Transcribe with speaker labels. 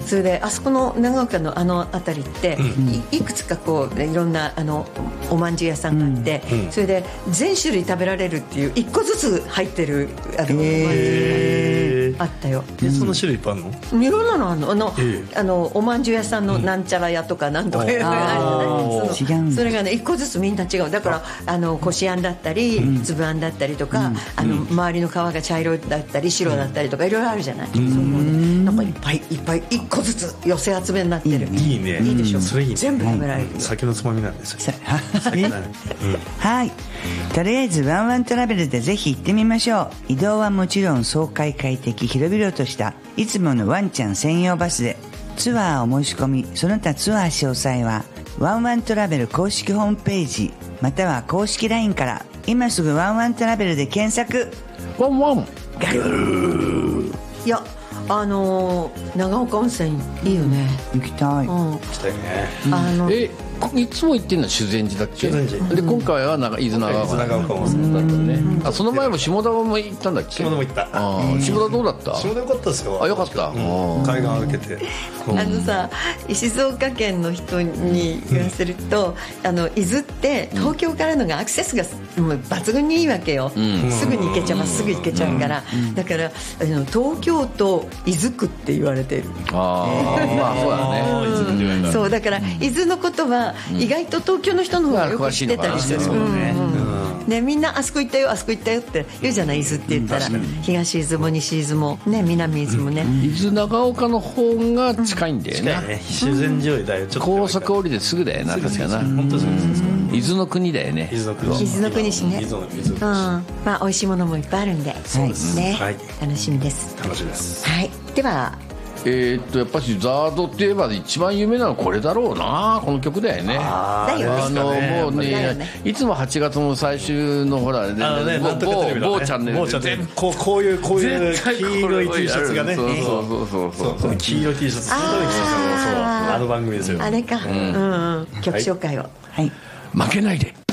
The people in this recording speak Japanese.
Speaker 1: それであそこの長岡の辺りって、いくつかこういろんなおまんじゅう屋さんがあって、それで全種類食べられるっていう1個ずつ入ってるおまんじゅうがあったよ。
Speaker 2: その種類いっぱいあるの？
Speaker 1: いろんなのおまんじゅう屋さんのなんちゃら屋とかなんとかあるじゃない。それがね1個ずつみんな違う。だからこしあんだったり粒あんだったりとか、周りの皮が茶色だったり白だったりとかいろいろあるじゃない。なんかいっぱい1個ずつ寄せ集めになってる。
Speaker 2: いいね。
Speaker 1: いいでしょ。
Speaker 2: それいいね。
Speaker 1: 全部食べられる。
Speaker 2: 酒のつまみなんですよ。
Speaker 3: はい、とりあえずワンワントラベルでぜひ行ってみましょう。移動はもちろん爽快快適広々としたいつものワンちゃん専用バスで。ツアーお申し込みその他ツアー詳細はワンワントラベル公式ホームページまたは公式 LINE から今すぐワンワントラベルで検索。
Speaker 4: ワンワン
Speaker 1: いや長岡温泉いいよね。
Speaker 3: 行きたい。
Speaker 2: 行きたいね。
Speaker 4: いつも行ってんのは修善寺だっけ？
Speaker 2: 修善寺
Speaker 4: で今回は伊豆長岡温泉だったね。その前も下田も行ったんだっけ？
Speaker 2: 下田も行った。
Speaker 4: 下田どうだった？
Speaker 2: 下田良かったですよ。
Speaker 4: よかった。
Speaker 2: 海岸歩けて。
Speaker 1: さ静岡県の人に言わせると伊豆って東京からのがアクセスがもう抜群にいいわけよ。すぐに行けちゃう、すぐ行けちゃうから。だから東京都伊豆区って言われてる。
Speaker 4: まあそうだね。
Speaker 1: そうだから伊豆のことは意外と東京の人の方がよく知ってたりする。ね、みんなあそこ行ったよあそこ行ったよって言うじゃない。伊豆って言ったら東伊豆も西伊豆もね南伊豆もね。
Speaker 4: 伊豆長岡の方が近いんだよね。
Speaker 2: 修善寺よりだよ。
Speaker 4: 高速降りてすぐだよな。確かな。
Speaker 2: 本当そうです。
Speaker 4: 伊豆の国だよね。
Speaker 1: 伊豆の国市ね。まあ美味しいものもいっぱいあるんでね。楽しみです。
Speaker 2: 楽しみです。
Speaker 1: はい。では
Speaker 4: やっぱりザードって言えば一番有名なのはこれだろうな。この曲だよね。もうねいつも8月の最終のほら某チャンネルで
Speaker 2: こういう黄色い T シャツがね。そう黄色い T シャツすごいあの番組ですよ。
Speaker 1: あれか。曲紹介を。
Speaker 4: 負けないで。